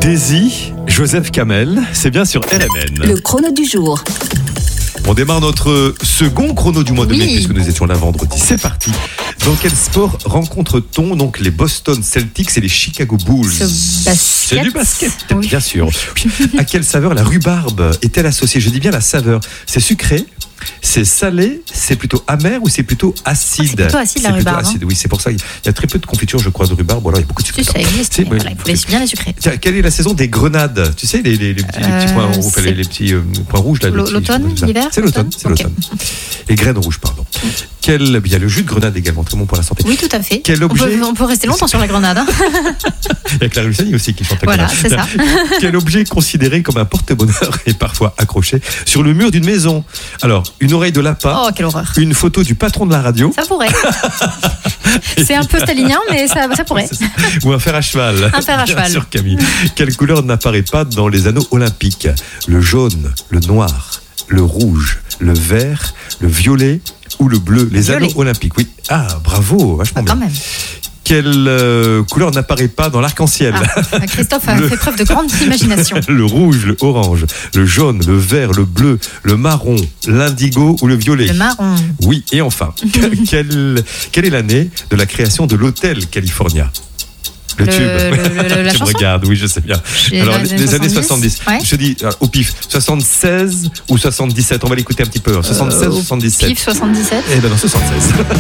Daisy, Joseph Kamel, c'est bien sur RMN. Le chrono du jour. On démarre notre second chrono du mois de mai puisque nous étions là vendredi. C'est parti. Dans quel sport rencontre-t-on donc les Boston Celtics et les Chicago Bulls? C'est du basket, oui. Bien sûr. À quelle saveur la rhubarbe est-elle associée? Je dis bien la saveur. C'est sucré? C'est salé, c'est plutôt amer ou c'est plutôt acide? C'est plutôt acide, la rhubarbe. Acide, oui, c'est pour ça qu'il y a très peu de confiture, je crois, de rhubarbe. Alors il y a beaucoup de sucre. Ça existe, mais voilà, il faut bien les sucrer. Tiens, quelle est la saison des grenades? Tu sais, les petits points rouges, les petits points rouges là. L'automne, l'hiver. C'est l'automne, c'est l'automne. Les graines rouges, pardon. Il y a le jus de grenade également, très bon pour la santé. Oui, tout à fait. Quel objet... on peut rester longtemps sur la grenade. Hein. Il y a Claire Luciani aussi qui chante la voilà, grenade. C'est ça. Quel objet est considéré comme un porte-bonheur et parfois accroché sur le mur d'une maison? Alors, une oreille de lapin. Oh, quelle horreur. Une photo du patron de la radio. Ça pourrait. C'est un peu stalinien, mais ça pourrait. Ou un fer à cheval. Un fer à cheval. Bien sûr, Camille. Quelle couleur n'apparaît pas dans les anneaux olympiques? Le jaune, le noir, le rouge, le vert, le violet ou le bleu? Les violet. Anneaux olympiques, oui. Ah, bravo, vachement bien. Quand même. Quelle couleur n'apparaît pas dans l'arc-en-ciel? Christophe a fait preuve de grande imagination. Le rouge, le orange, le jaune, le vert, le bleu, le marron, l'indigo ou le violet? Le marron. Oui, et enfin, quelle est l'année de la création de l'hôtel California? Le tube. La tu me chanson. regardes, oui, je sais bien. Alors, les années 70. Ouais. Je te dis, au pif, 76 ou 77? On va l'écouter un petit peu. 76 ou 77? Pif 77. Eh ben non, 76.